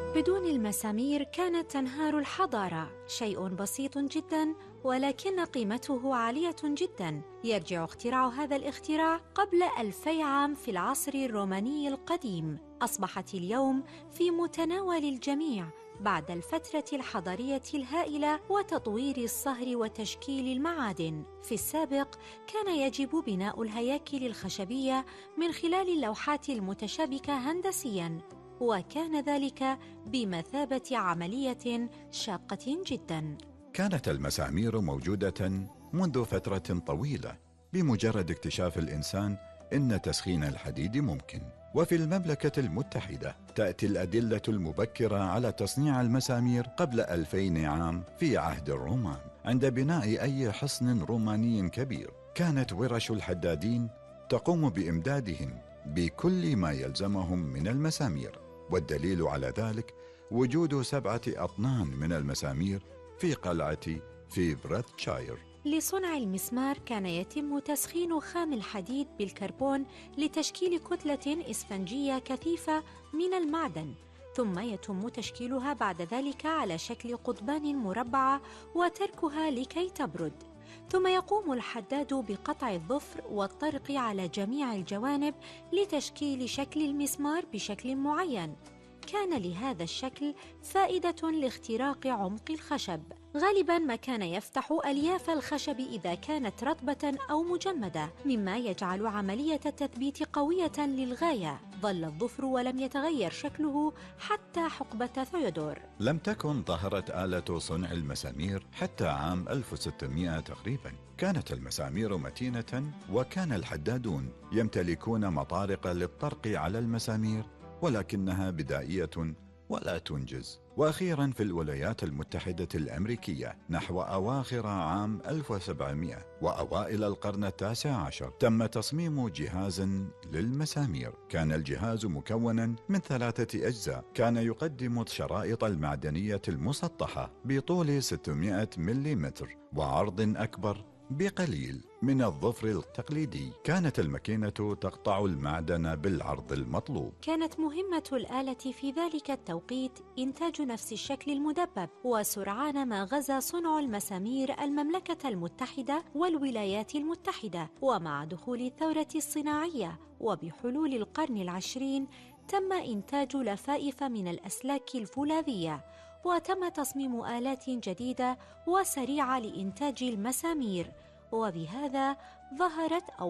بدون المسامير كانت تنهار الحضارة، شيء بسيط جدا ولكن قيمته عالية جدا. يرجع اختراع هذا الاختراع قبل 2000 عام في العصر الروماني القديم. أصبحت اليوم في متناول الجميع بعد الفترة الحضارية الهائلة وتطوير الصهر وتشكيل المعادن. في السابق كان يجب بناء الهياكل الخشبية من خلال اللوحات المتشابكة هندسياً، وكان ذلك بمثابة عملية شاقة جداً. كانت المسامير موجودة منذ فترة طويلة بمجرد اكتشاف الإنسان إن تسخين الحديد ممكن. وفي المملكة المتحدة تأتي الأدلة المبكرة على تصنيع المسامير قبل 2000 عام في عهد الرومان. عند بناء أي حصن روماني كبير كانت ورش الحدادين تقوم بإمدادهم بكل ما يلزمهم من المسامير، والدليل على ذلك وجود 7 أطنان من المسامير في قلعة في بريثشاير. لصنع المسمار كان يتم تسخين خام الحديد بالكربون لتشكيل كتلة إسفنجية كثيفة من المعدن، ثم يتم تشكيلها بعد ذلك على شكل قضبان مربعة وتركها لكي تبرد. ثم يقوم الحداد بقطع الظفر والطرق على جميع الجوانب لتشكيل شكل المسمار بشكل معين. كان لهذا الشكل فائدة لاختراق عمق الخشب. غالباً ما كان يفتح ألياف الخشب إذا كانت رطبة أو مجمدة، مما يجعل عملية التثبيت قوية للغاية. ظل الظفر ولم يتغير شكله حتى حقبة ثيودور. لم تكن ظهرت آلة صنع المسامير حتى عام 1600 تقريباً. كانت المسامير متينة، وكان الحدادون يمتلكون مطارق للطرق على المسامير، ولكنها بدائية ولا تنجز. وأخيرا في الولايات المتحدة الأمريكية نحو أواخر عام 1700 وأوائل القرن التاسع عشر تم تصميم جهاز للمسامير. كان الجهاز مكونا من 3 أجزاء. كان يقدم الشرائط المعدنية المسطحة بطول 600 ملم وعرض أكبر بقليل من الظفر التقليدي. كانت الماكينة تقطع المعدن بالعرض المطلوب. كانت مهمة الآلة في ذلك التوقيت إنتاج نفس الشكل المدبب، وسرعان ما غزا صنع المسامير المملكة المتحدة والولايات المتحدة. ومع دخول الثورة الصناعية وبحلول القرن العشرين تم إنتاج لفائف من الأسلاك الفولاذية، وتم تصميم آلات جديدة وسريعة لإنتاج المسامير، وبهذا ظهرت